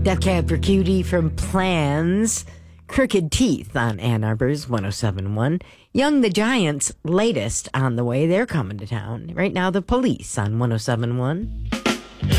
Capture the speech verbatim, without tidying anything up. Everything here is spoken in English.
Death Cab for Cutie from Plans. Crooked Teeth on Ann Arbor's one oh seven point one. Young the Giants' latest on the way. They're coming to town. Right now, The Police on one oh seven point one.